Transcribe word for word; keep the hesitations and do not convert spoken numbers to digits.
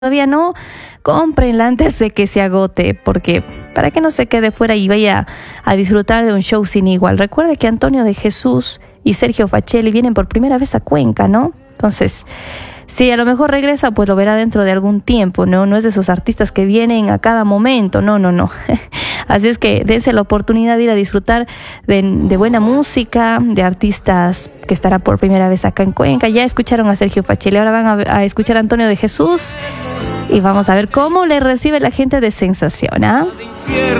todavía no, cómprenla antes de que se agote, porque para que no se quede fuera y vaya a disfrutar de un show sin igual. Recuerde que Antonio de Jesús y Sergio Facelli vienen por primera vez a Cuenca, ¿no? Entonces, si a lo mejor regresa, pues lo verá dentro de algún tiempo, ¿no? No es de esos artistas que vienen a cada momento, no, no, no. Así es que dense la oportunidad de ir a disfrutar de, de buena música, de artistas que estará por primera vez acá en Cuenca. Ya escucharon a Sergio Facelli, ahora van a, a escuchar a Antonio de Jesús y vamos a ver cómo le recibe la gente de Sensación, ¿ah? ¿eh?